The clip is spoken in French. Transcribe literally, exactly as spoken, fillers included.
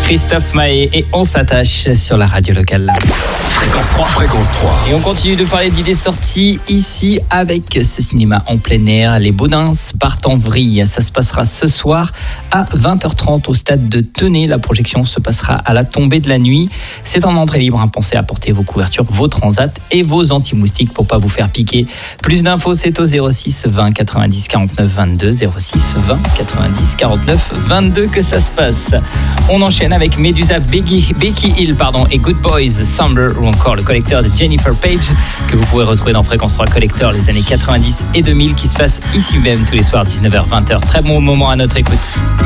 Christophe Maé et on s'attache sur la radio locale. Fréquence trois. Fréquence trois. Et on continue de parler d'idées sorties ici avec ce cinéma en plein air. Les Baudins partent en vrille. Ça se passera ce soir à vingt heures trente au stade de Tenay. La projection se passera à la tombée de la nuit. C'est en entrée libre. Hein. Pensez à porter vos couvertures, vos transats et vos anti-moustiques pour pas vous faire piquer. Plus d'infos, c'est au zéro six vingt quatre-vingt-dix quarante-neuf vingt-deux. zéro six vingt quatre-vingt-dix quarante-neuf vingt-deux que ça se passe. On enchaîne avec Medusa, Becky, Becky Hill pardon, et Good Boys, Summer ou encore le collecteur de Jennifer Page que vous pouvez retrouver dans Fréquence trois Collector les années quatre-vingt-dix et deux mille qui se passe ici même tous les soirs dix-neuf heures vingt. Très bon moment à notre écoute.